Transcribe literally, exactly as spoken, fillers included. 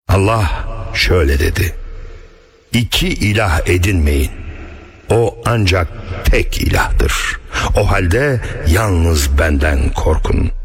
Allah şöyle dedi: İki ilah edinmeyin. O ancak tek ilahdır. O halde yalnız benden korkun.